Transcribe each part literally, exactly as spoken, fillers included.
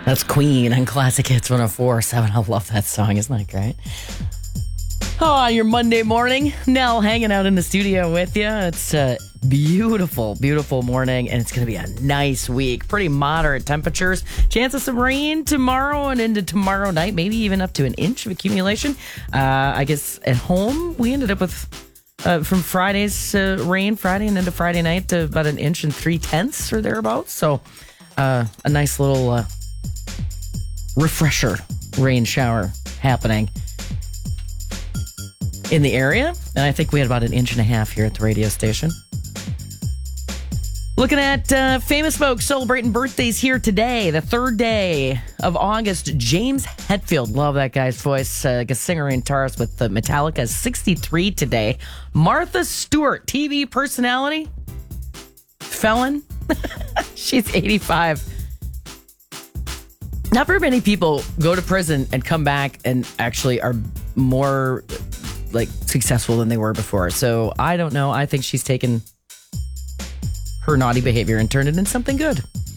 That's Queen on Classic Hits one oh four point seven. I love that song. Isn't that great? Oh, your Monday morning. Nell hanging out in the studio with you. It's a beautiful, beautiful morning, and it's going to be a nice week. Pretty moderate temperatures. Chance of some rain tomorrow and into tomorrow night, maybe even up to an inch of accumulation. Uh, I guess at home, we ended up with, uh, from Friday's uh, rain, Friday and into Friday night, to about an inch and three tenths or thereabouts. So uh, a nice little uh, refresher rain shower happening in the area. And I think we had about an inch and a half here at the radio station. Looking at uh, famous folks celebrating birthdays here today, the third day of August. James Hetfield, love that guy's voice. Uh, a singer and guitarist with uh, Metallica, sixty-three today. Martha Stewart, T V personality, felon, she's eighty-five. Not very many people go to prison and come back and actually are more like successful than they were before. So I don't know. I think she's taken her naughty behavior and turned it into something good.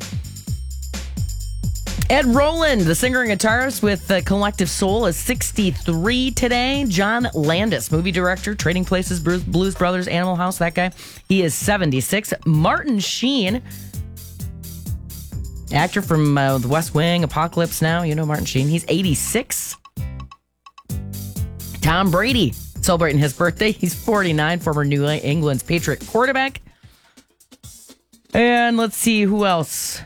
Ed Roland, the singer and guitarist with uh, Collective Soul, is sixty-three today. John Landis, movie director, Trading Places, Blues, Blues Brothers, Animal House, that guy, he is seventy-six. Martin Sheen, actor from uh, The West Wing, Apocalypse Now, you know Martin Sheen, he's eighty-six. Tom Brady, celebrating his birthday, he's forty-nine, former New England's Patriot quarterback. And let's see who else.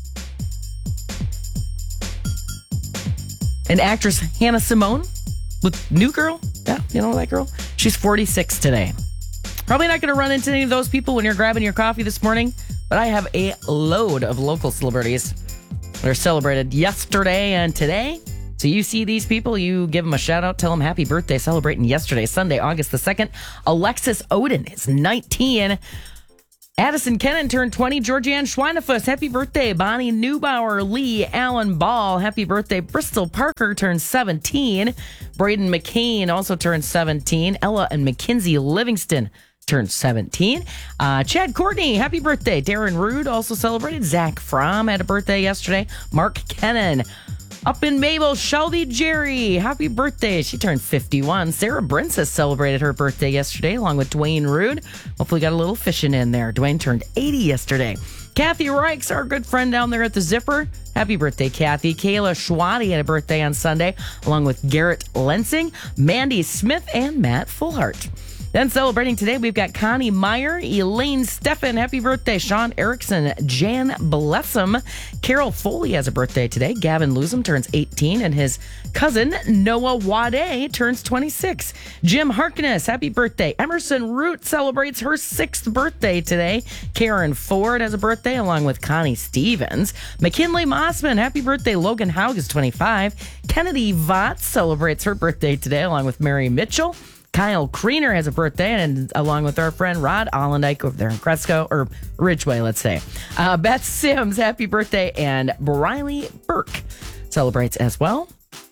An actress, Hannah Simone, with New Girl. Yeah, you know that girl? She's forty-six today. Probably not going to run into any of those people when you're grabbing your coffee this morning, but I have a load of local celebrities that are celebrated yesterday and today. So you see these people, you give them a shout out, tell them happy birthday, celebrating yesterday, Sunday, August the second. Alexis Oden is nineteen. Addison Kennan turned twenty. Georgianne Schweinefuss, happy birthday. Bonnie Neubauer, Lee Allen Ball, happy birthday. Bristol Parker turned seventeen. Braden McCain also turned seventeen. Ella and Mackenzie Livingston turned seventeen. Uh, Chad Courtney, happy birthday. Darren Rude also celebrated. Zach Fromm had a birthday yesterday. Mark Kennan. Up in Mabel, Shelby Jerry, happy birthday. She turned fifty-one. Sarah Brincess celebrated her birthday yesterday, along with Dwayne Rude. Hopefully got a little fishing in there. Dwayne turned eighty yesterday. Kathy Reichs, our good friend down there at the Zipper. Happy birthday, Kathy. Kayla Schwati had a birthday on Sunday, along with Garrett Lensing, Mandy Smith, and Matt Fullhart. Then celebrating today, we've got Connie Meyer, Elaine Steffen, happy birthday. Sean Erickson, Jan Blessum. Carol Foley has a birthday today. Gavin Lusum turns eighteen, and his cousin Noah Wade turns twenty-six. Jim Harkness, happy birthday. Emerson Root celebrates her sixth birthday today. Karen Ford has a birthday, along with Connie Stevens. McKinley Mossman, happy birthday. Logan Haug is twenty-five. Kennedy Vott celebrates her birthday today, along with Mary Mitchell. Kyle Kriener has a birthday, and along with our friend Rod Allendike over there in Cresco, or Ridgeway, let's say. Uh, Beth Sims, happy birthday, and Briley Burke celebrates as well.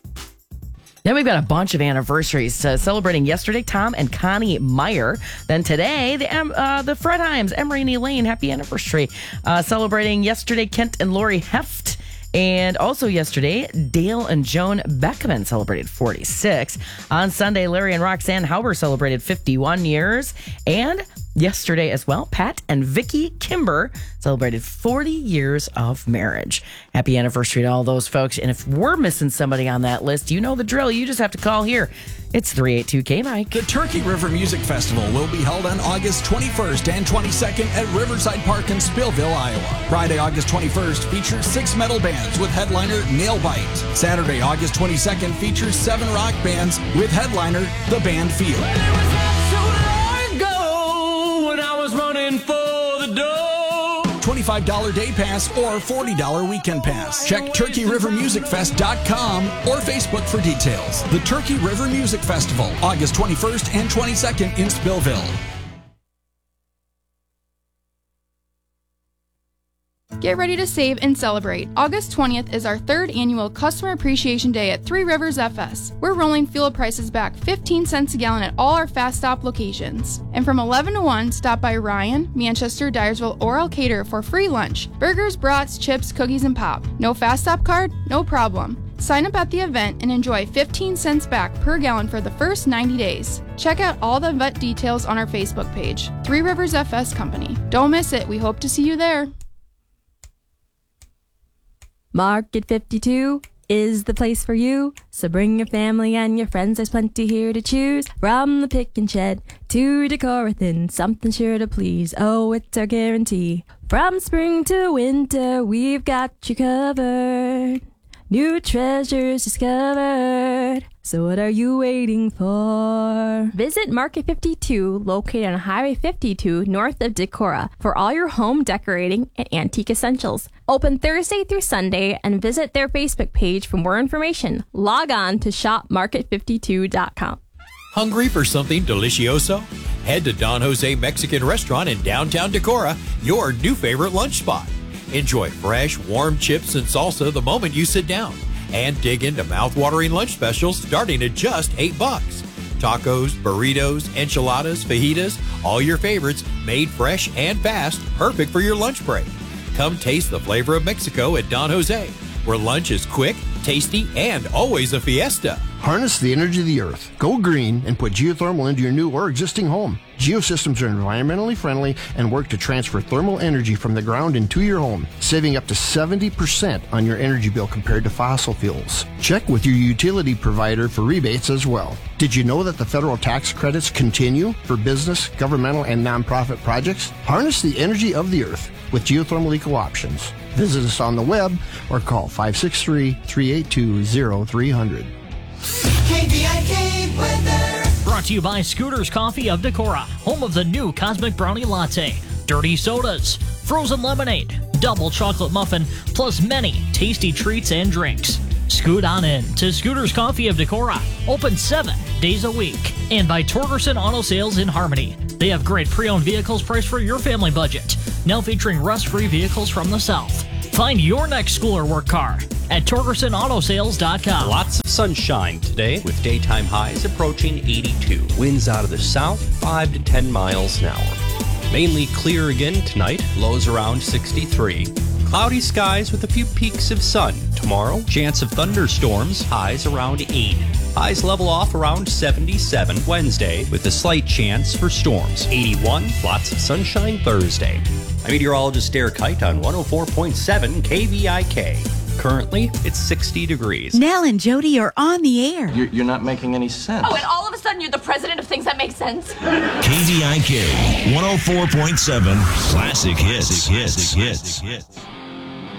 Then we've got a bunch of anniversaries uh, celebrating yesterday. Tom and Connie Meyer. Then today, the uh, the Fredheims, Emery and Elaine, happy anniversary. Uh, celebrating yesterday, Kent and Lori Heft. And also yesterday, Dale and Joan Beckman celebrated forty-six. On Sunday, Larry and Roxanne Hauber celebrated fifty-one years. And yesterday as well, Pat and Vicky Kimber celebrated forty years of marriage. Happy anniversary to all those folks. And if we're missing somebody on that list, you know the drill. You just have to call here. It's three eight two K Mike. The Turkey River Music Festival will be held on August twenty-first and twenty-second at Riverside Park in Spillville, Iowa. Friday, August twenty-first features six metal bands with headliner Nailbite. Saturday, August twenty-second features seven rock bands with headliner The Band Field. Well, it was not so long ago when I was running for the door. twenty-five dollars day pass or forty dollars weekend pass. Check turkey river music fest dot com or Facebook for details. The Turkey River Music Festival, August twenty-first and twenty-second in Spillville. Get ready to save and celebrate. August twentieth is our third annual Customer Appreciation Day at Three Rivers F S. We're rolling fuel prices back fifteen cents a gallon at all our Fast Stop locations. And from eleven to one, stop by Ryan, Manchester, Dyersville, or Elkader for free lunch. Burgers, brats, chips, cookies, and pop. No Fast Stop card? No problem. Sign up at the event and enjoy fifteen cents back per gallon for the first ninety days. Check out all the event details on our Facebook page, Three Rivers F S Company. Don't miss it. We hope to see you there. Market fifty-two is the place for you, so bring your family and your friends, there's plenty here to choose. From the pick and shed to Decorathin, something sure to please, oh, it's our guarantee. From spring to winter, we've got you covered. New treasures discovered. So what are you waiting for? Visit Market fifty-two, located on Highway fifty-two, north of Decorah, for all your home decorating and antique essentials. Open Thursday through Sunday, and visit their Facebook page for more information. Log on to shop market fifty-two dot com. Hungry for something delicioso? Head to Don Jose Mexican Restaurant in downtown Decorah, your new favorite lunch spot. Enjoy fresh, warm chips and salsa the moment you sit down. And dig into mouth-watering lunch specials starting at just eight bucks. Tacos, burritos, enchiladas, fajitas, all your favorites made fresh and fast, perfect for your lunch break. Come taste the flavor of Mexico at Don Jose, where lunch is quick, tasty, and always a fiesta. Harness the energy of the earth. Go green and put geothermal into your new or existing home. Geosystems are environmentally friendly and work to transfer thermal energy from the ground into your home, saving up to seventy percent on your energy bill compared to fossil fuels. Check with your utility provider for rebates as well. Did you know that the federal tax credits continue for business, governmental, and nonprofit projects? Harness the energy of the earth with geothermal eco options. Visit us on the web or call five six three, three eight two, zero three zero zero. K V I K weather. Brought to you by Scooters Coffee of Decorah, home of the new Cosmic Brownie Latte, dirty sodas, frozen lemonade, double chocolate muffin, plus many tasty treats and drinks. Scoot on in to Scooters Coffee of Decorah, open seven days a week. And by Torgerson Auto Sales in Harmony. They have great pre-owned vehicles priced for your family budget, now featuring rust-free vehicles from the South. Find your next school or work car at Torgerson Auto Sales dot com. Lots of sunshine today with daytime highs approaching eighty-two. Winds out of the south, five to ten miles an hour. Mainly clear again tonight, lows around sixty-three. Cloudy skies with a few peaks of sun. Tomorrow, chance of thunderstorms, highs around eight. Highs level off around seventy-seven Wednesday with a slight chance for storms. eighty-one, lots of sunshine Thursday. I'm meteorologist Derek Kite on one oh four point seven K V I K. Currently, it's sixty degrees. Nell and Jody are on the air. You're, you're not making any sense. Oh, and all of a sudden you're the president of things that make sense? K V I K one oh four point seven Classic Hits. Hits. Hits. Hits.